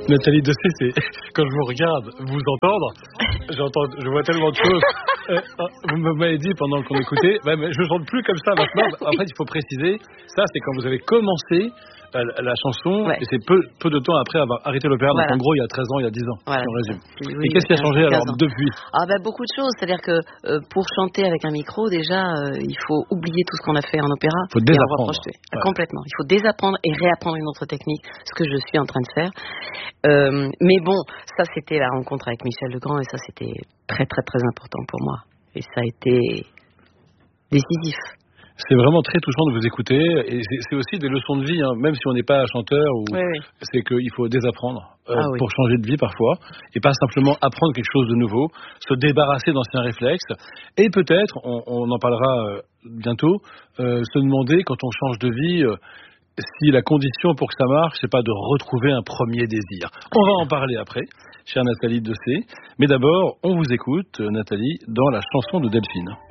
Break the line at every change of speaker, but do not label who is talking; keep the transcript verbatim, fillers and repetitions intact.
Nathalie Dessay, c'est quand je vous regarde, vous entendre, j'entends, je vois tellement de choses. Euh, vous m'avez dit pendant qu'on écoutait, bah, mais je ne chante plus comme ça maintenant. En fait, il faut préciser, ça c'est quand vous avez commencé euh, la chanson, ouais. Et c'est peu, peu de temps après avoir arrêté l'opéra. Voilà. Donc en gros, il y a treize ans, il y a dix ans, voilà, si on résume. Oui, et qu'est-ce qui a changé alors ans. Depuis?
Ah bah beaucoup de choses, c'est-à-dire que euh, pour chanter avec un micro, déjà, euh, il faut oublier tout ce qu'on a fait en opéra.
Il faut désapprendre.
Ouais. Complètement. Il faut désapprendre et réapprendre une autre technique, ce que je suis en train de faire. Euh, mais bon, ça c'était la rencontre avec Michel Legrand et ça c'était très très très important pour moi. Et ça a été décisif.
C'est vraiment très touchant de vous écouter et c'est, c'est aussi des leçons de vie, hein. Même si on n'est pas chanteur, ou
oui, oui.
C'est qu'il faut désapprendre euh,
ah, oui.
pour changer de vie parfois et pas simplement apprendre quelque chose de nouveau, se débarrasser d'anciens réflexes et peut-être, on, on en parlera euh, bientôt, euh, se demander quand on change de vie euh, si la condition pour que ça marche, c'est pas de retrouver un premier désir. On va en parler après, chère Nathalie Dessay. Mais d'abord, on vous écoute, Nathalie, dans la chanson de Delphine.